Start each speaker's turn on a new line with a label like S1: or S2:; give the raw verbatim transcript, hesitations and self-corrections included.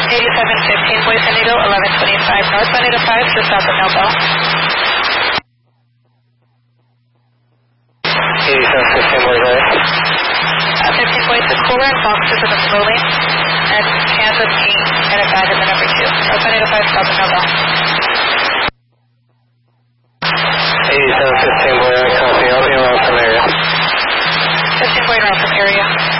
S1: eighty-seven fifteen, Boy San Diego, eleven twenty-five North one eight five, just south of Nobel.
S2: eighty-seven fifteen, Boy San Diego.
S1: Uh, fifteen Boys is cooler and boxes in the slow lane, and Kansas King and a bag in the number two. North one eight five, south of Nobel.
S2: eighty-seven fifteen, Boy, copy, I'll be around from area.
S1: fifteen Boy around from area.